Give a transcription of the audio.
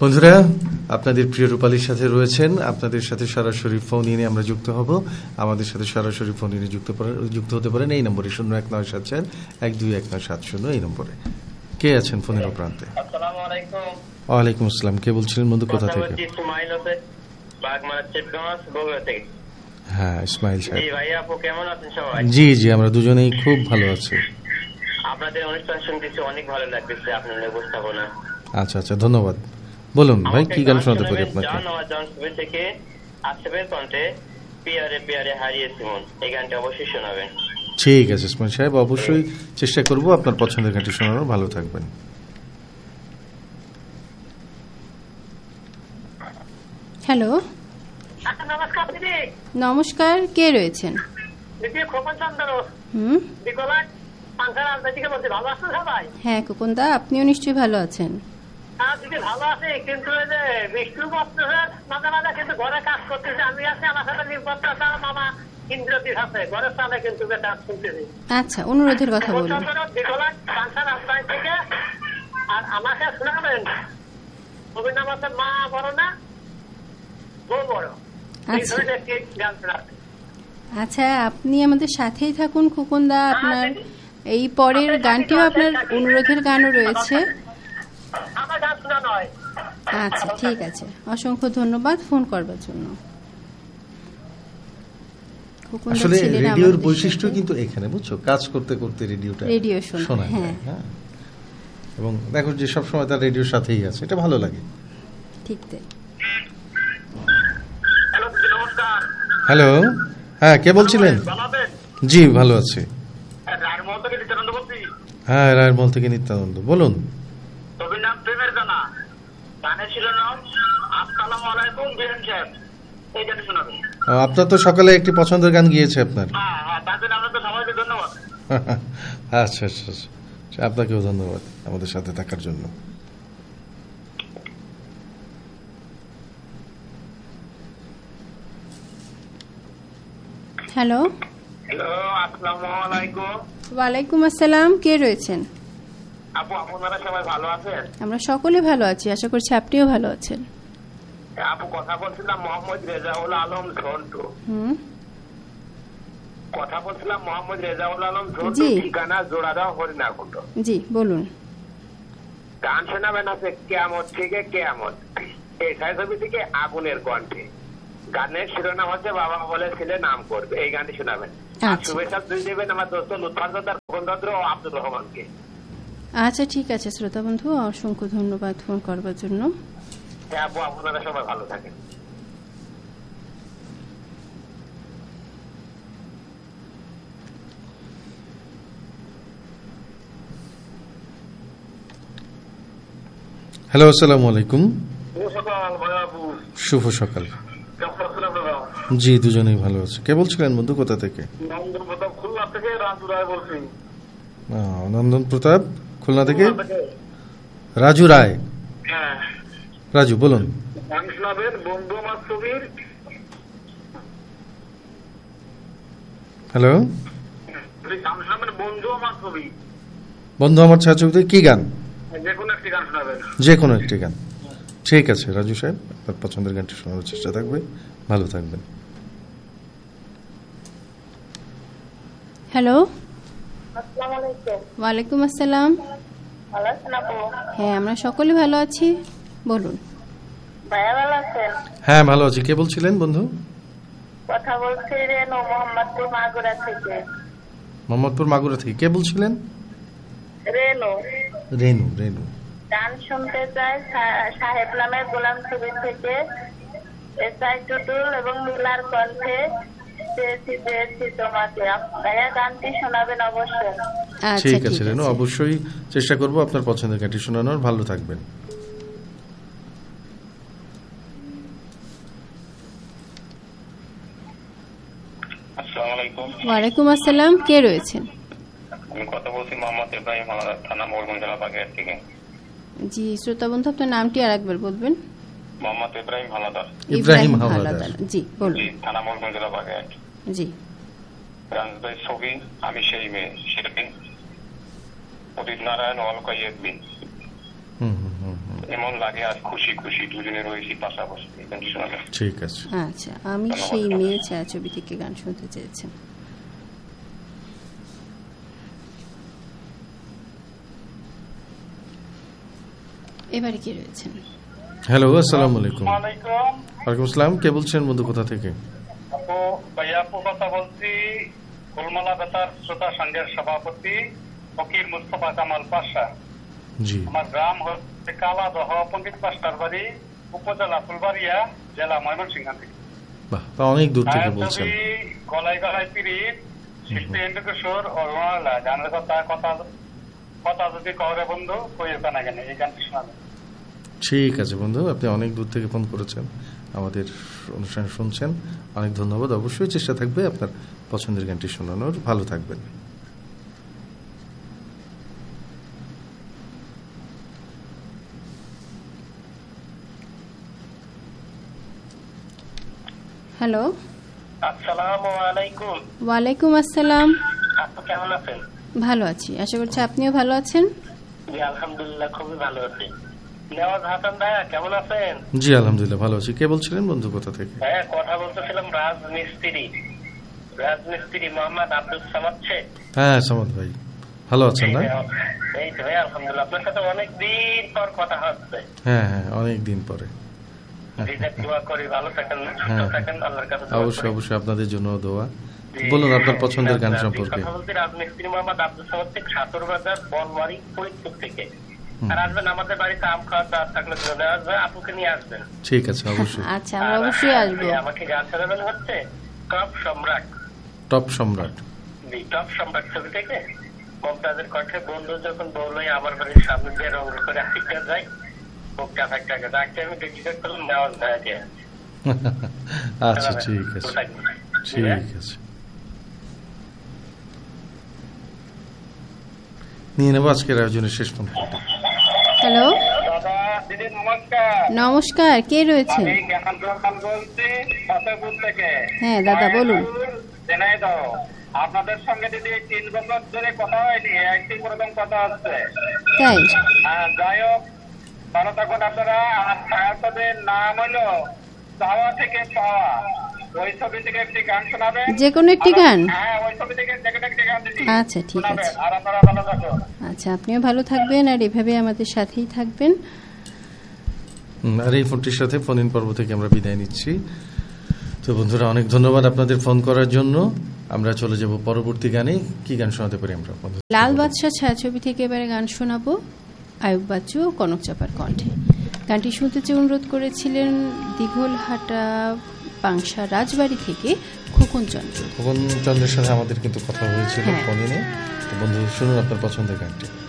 বন্ধুরা, আপনাদের প্রিয় রূপালীর সাথে রয়েছেন। আপনাদের সাথে সরাসরি ফোন ইনে আমরা যুক্ত হব। আমাদের সাথে সরাসরি ফোন ইনে যুক্ত হতে পারেন এই নম্বরে 0197412170 এই নম্বরে। কে আছেন ফোনের প্রান্তে? আসসালামু আলাইকুম। ওয়ালাইকুম আসসালাম। কে বলছিলেন বন্ধু, কোথা থেকে? হ্যাঁ, ইসমাইল সাহেব। জি ভাইয়া, আপু কেমন আছেন সবাই? জি জি, আমরা দুজনেই খুব ভালো আছি। আপনাদের অনুষ্ঠান শুনতেছি, অনেক ভালো লাগতেছে আপনাদের উপস্থাপনা। আচ্ছা আচ্ছা, ধন্যবাদ। বলুন ভাই, কি গান শোনাতে পারি আপনাকে? থেকে আসবের কণ্ঠে পিয়ারে পিয়ারে হারিয়েছি মন, এই গানটা অবশ্যই শোনাবেন। ঠিক আছে ইসমাইল সাহেব, অবশ্যই চেষ্টা করব আপনার পছন্দের গানটি শোনানোর। ভালো থাকবেন। হ্যালো, নমস্কার দিদি। নমস্কার, কে রয়েছেন? দিদি খোকন চন্দ্র। ভালো আছেন সবাই? হ্যাঁ খোকনদা, আপনিও নিশ্চয়ই ভালো আছেন। হ্যাঁ দিদি, ভালো আছে, কিন্তু এই যে বৃষ্টি পড়তেছে মাঝে মাঝে, কিন্তু ঘরে কাজ করতেছে। আমি আছি, আমার সাথে নির্বাচন মামা ইন্দ্রজিৎ আছে ঘরের সামনে, কিন্তু কাজ শুনতেছি। আচ্ছা, অনুরোধের কথা বলুন। থেকে আর আমাকে শোনাবেন কবির নাম আছে মা বড় না বউ বড়। আচ্ছা, আপনি আমাদের সাথেই থাকুন খোকনদা। আপনার এই পরের গানটিও আপনার অনুরোধের গানও রয়েছে। আচ্ছা ঠিক আছে, অসংখ্য ধন্যবাদ ফোন করবার জন্য। আসলে রেডিওর বৈশিষ্ট্য কিন্তু এখানে, বুঝছো, কাজ করতে করতে রেডিও শোনা। হ্যাঁ, এবং দেখো যে সবসময় তার রেডিওর সাথেই আছে, এটা ভালো লাগে। ঠিক তাই। হ্যালো, হ্যাঁ কে বলছিলেন? জি ভালো আছি। হ্যাঁ, রায়েরমল থেকে নিত্যানন্দ, বলুন। আপনার তো সকালে একটি পছন্দের গান গিয়েছে আপনার। আচ্ছা আচ্ছা, আপনাকেও ধন্যবাদ আমাদের সাথে থাকার জন্য। হ্যালো, আসসালামু আলাইকুম। ওয়ালাইকুম আসসালাম, কে রয়েছেন? আপু, আপনারা সবাই ভালো আছেন? আমরা সকলে ভালো আছি, আশা করছি আপনিও ভালো আছেন। আপু, কথা বলছিলাম মোহাম্মদ রেজাউল আলম ঝন্টু। কথা বলছিলাম মোহাম্মদ রেজাউল আলম ঝন্টু, ঠিকানা জোড়াদাও হরিণাকুণ্ড। জি বলুন। গান শোনাবেন আছে কেয়ামত থেকে কেয়ামত, এই ছবি থেকে আগুনের কণ্ঠে। গানের শিরোনাম হচ্ছে বাবা বলেছিলেন নাম করবে, এই গানটি শোনাবেন। শুভেচ্ছা দেবেন আমার দোস্ত লুৎফার ও আব্দুর রহমানকে। আচ্ছা ঠিক আছে শ্রোতা বন্ধু, অসংখ্য ধন্যবাদ ফোন করবার জন্য। হ্যাঁ আপু, আপনারা সবাই ভালো থাকেন। হ্যালো, আসসালামু আলাইকুম। শুভ সকাল। জি, দুজনেই ভালো আছে। কে বলছিলেন বন্ধু, কোথা থেকে? নন্দন প্রতাপ, খুলনা থেকে রাজু রায় বলছি। নন্দন প্রতাপ, খুলনা থেকে রাজু রায়। হ্যাঁ রাজু, বলুন। গান শোনাবেন বন্ধু আমার ছবির। হ্যালো, গান শোনাবেন বন্ধু আমার ছবি। বন্ধু আমার ছায়াছবিতে কি গান? যে কোনো একটি গান শোনাবেন। যে কোনো একটি গান। ঠিক আছে রাজু সাহেব, আপনার পছন্দের গানটি শোনার চেষ্টা থাকবে। ভালো থাকবেন। হ্যালো, আসসালামু আলাইকুম। ওয়ালাইকুম আসসালাম। ভালো আছেন আপু? হ্যাঁ, আমরা সকলে ভালো আছি, বলুন। ভাইয়া ভালো আছেন? হ্যাঁ ভালো আছি। কে বলছিলেন বন্ধু? কথা বলছি রেনু, মোহাম্মদপুর মাগুরা থেকে। মোহাম্মদপুর মাগুরা থেকে কে বলছিলেন? রেনু। রেনু, রেনু। গান শুনতে চাই সাহেব নামের গোলাম ছবি থেকে এসআই টুটুল এবং নীলার কণ্ঠে চেয়েছি চেয়েছি তোমাকে। ভাইয়া গানটি শোনাবেন অবশ্যই। ঠিক আছে রেনু, অবশ্যই চেষ্টা করব আপনার পছন্দের গানটি শোনানোর। ভালো থাকবেন। আসসালামু আলাইকুম। ওয়ালাইকুম আসসালাম, কে রয়েছেন? আমি কথা বলছি মোহাম্মদ ইব্রাহিম হাওলাদার, থানা মোড়গঞ্জ, জেলা বাগেরহাট থেকে। জি শ্রোতা বন্ধু, আপনার নামটি আরেকবার বলবেন। মোহাম্মদ ইব্রাহিম হাওলাদার। ইব্রাহিম হাওলাদার, জি বলুন। থানা মোড়গঞ্জ, জেলা বাগেরহাট। জি। রাজবাই ছবি আমি সেই মেয়ে, শিল্পী উদিত নারায়ণ অলকা ইয়েকবি। এমন লাগে আজ খুশি খুশি দুজনে রয়েছি পাশাপাশি। ঠিক আছে। আচ্ছা, আমি সেই মেয়ে ছায়াছবি থেকে গান শুনতে চেয়েছি। এবারে কি রয়েছেন? হ্যালো, আসসালামু আলাইকুম। ওয়ালাইকুম আসসালাম। কে বলছেন বন্ধু, কোথা থেকে? ভাইয়া কথা বলছি, গোলমালা বেতার শ্রোতা সংঘের সভাপতি ফকির মুস্তফা কামাল পাশা। জি। আমার গ্রাম হচ্ছে কালাদহ, পণ্ডিত পাশার বাড়ি, উপজেলা ফুলবাড়িয়া, জেলা ময়মনসিংহ থেকে। বাহ, তা অনেক দূর থেকে বলছেন। গলায় গলায় পিরিত, শিল্পী ইন্দ্রকিশোর ও রোনালা গানের কথা কথা যদি করে বন্ধু কই ওখানে কেন এই গানটি শোনাবেন। ঠিক আছে বন্ধু, আপনি অনেক দূর থেকে ফোন করেছেন, আমাদের অনুষ্ঠান শুনছেন, অনেক ধন্যবাদ। অবশ্যই চেষ্টা থাকবে আপনার পছন্দের গানটি শোনানোর। ভালো থাকবেন। হ্যালো, আসসালামু আলাইকুম। ওয়ালাইকুম আসসালাম। আপনি কেমন আছেন? ভালো আছি, আশা করছি আপনিও ভালো আছেন। জি আলহামদুলিল্লাহ, খুবই ভালো আছি। নেওয়াজ হাসান ভাইয়া কেমন আছেন? জি আলহামদুলিল্লাহ ভালো আছি। কে বলছিলেন বন্ধু, কোথা থেকে? হ্যাঁ, কথা বলতেছিলাম রাজমিস্ত্রি মোহাম্মদ আব্দুল সামাদ। হ্যাঁ সামাদ ভাই, ভালো আছেন না? এই তো ভাই আলহামদুলিল্লাহ, আপনার সাথে অনেক দিন পর কথা হচ্ছে। হ্যাঁ হ্যাঁ, অনেক দিন পরে। অবশ্যই অবশ্যই, আপনাদের জন্য দোয়া। বলুন আপনার পছন্দের গান সম্পর্কে। রাজমিস্ত্রি মোহাম্মদ আব্দুল সামাদ থেকে, সাতরবাজার বনবাড়ি, ফরিদপুর থেকে। আর আসবেন আমাদের বাড়িতে আম খাওয়ার দাওয়াত থাকলে চলে আসবে, আপুকে নিয়ে আসবেন। ঠিক আছে, অবশ্যই। আচ্ছা, আমরা অবশ্যই আসবো। আমাকে গান শোনাবেন হচ্ছে টপ সম্রাট। টপ সম্রাট? জি, টপ সম্রাট ছবি থেকে মমতাজের কণ্ঠে বন্ধু যখন বললো আমার বাড়ির সামনে দিয়ে রঙ করে আফ্রিকা যায়, বুকটা ফাঁকা ডাকতে আমি ডেডিকেট করলাম নেওয়াজ ভাইয়াকে। আচ্ছা ঠিক আছে, ঠিক আছে, নিয়ে নেবো আজকের আয়োজনের শেষ ফোন। হ্যালো দাদা, দিদি নমস্কার। নমস্কার, কে রয়েছেন? হ্যাঁ দাদা বলুন। আপনাদের সঙ্গে দিদি 3 বছর ধরে কথা হয়নি, একটি প্রথম কথা হচ্ছে। তাই? যাই হোক, ভালো থাকুন আপনারা। ছায়াছবির নাম হলো চাওয়া থেকে পাওয়া, ওই ছবি থেকে একটি গান শোনাবেন। যে কোনো একটি গান? হ্যাঁ, ওই ছবি থেকে যে কোনো একটি গান দিদি। আচ্ছা ঠিক আছে। আর আপনারা ভালো থাকুন। আচ্ছা, আপনিও ভালো থাকবেন আর এভাবে আমাদের সাথেই থাকবেন। আর এই ফোনটির সাথে ফোন ইন পর্ব থেকে আমরা বিদায় নিচ্ছি। তো বন্ধুরা, অনেক ধন্যবাদ আপনাদের ফোন করার জন্য। আমরা চলে যাব পরবর্তী গানে। কি গান শোনাতে পারি আমরা? লাল বাদশা ছায়াছবি থেকে এবারে গান শোনাবো আয়ুব বাচ্চু ও কনক চাপার কণ্ঠে। গানটি শুনতে চেয়ে অনুরোধ করেছিলেন দিঘলহাটা পাংশা রাজবাড়ি থেকে খোকন চন্দ্রের সাথে আমাদের কিন্তু কথা হয়েছিল ফোনে। বন্ধু শুনুন আপনার পছন্দের গানটি।